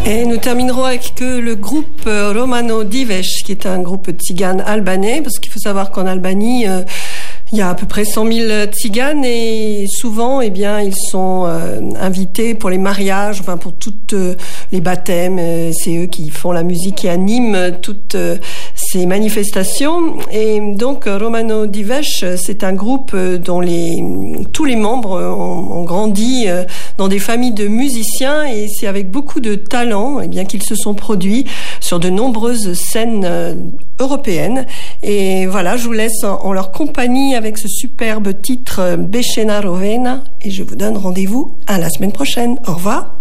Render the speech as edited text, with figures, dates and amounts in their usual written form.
Et nous terminerons avec le groupe Romano Dives, qui est un groupe tzigane albanais, parce qu'il faut savoir qu'en Albanie, il y a à peu près 100 000 tziganes et souvent, eh bien, ils sont invités pour les mariages, enfin pour toutes les baptêmes. C'est eux qui font la musique, qui animent toutes ces manifestations. Et donc, Romano Dives, c'est un groupe dont tous les membres ont grandi dans des familles de musiciens et c'est avec beaucoup de talent, eh bien, qu'ils se sont produits sur de nombreuses scènes européennes. Et voilà, je vous laisse en leur compagnie avec ce superbe titre Becena Rovena et je vous donne rendez-vous à la semaine prochaine. Au revoir.